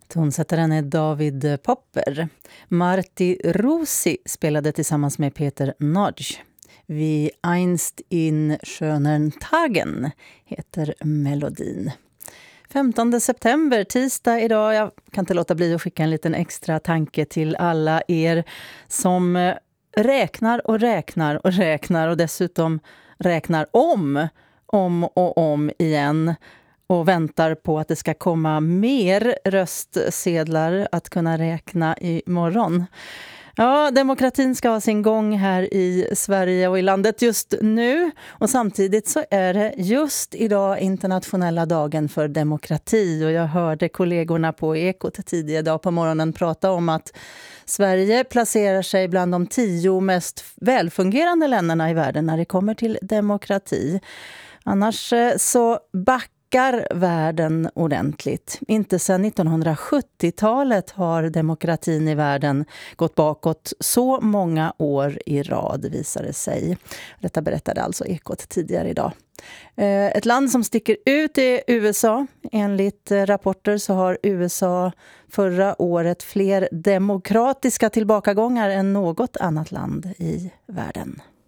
Tonsättaren är David Popper. Marti Rossi spelade tillsammans med Peter Nudge. Wie einst in schönern Tagen heter melodin. 15 september, tisdag idag. Jag kan inte låta bli att skicka en liten extra tanke till alla er som räknar och räknar och räknar och dessutom räknar om och om igen och väntar på att det ska komma mer röstsedlar att kunna räkna imorgon. Ja, demokratin ska ha sin gång här i Sverige och i landet just nu. Och samtidigt så är det just idag internationella dagen för demokrati. Och jag hörde kollegorna på Ekot tidigare idag på morgonen prata om att Sverige placerar sig bland de 10 mest välfungerande länderna i världen när det kommer till demokrati. Annars så backar världen ordentligt. Inte sedan 1970-talet har demokratin i världen gått bakåt så många år i rad, visar det sig. Detta berättade alltså Ekot tidigare idag. Ett land som sticker ut är USA. Enligt rapporter så har USA förra året fler demokratiska tillbakagångar än något annat land i världen.